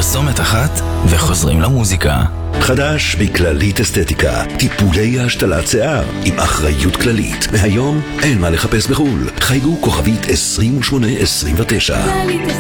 פרסומת אחת וחוזרים למוזיקה. חדש מכללית אסתטיקה, טיפולי השתלת שיער עם אחריות כללית. מהיום אין מה לחפש בחול. חייגו כוכבית 2829.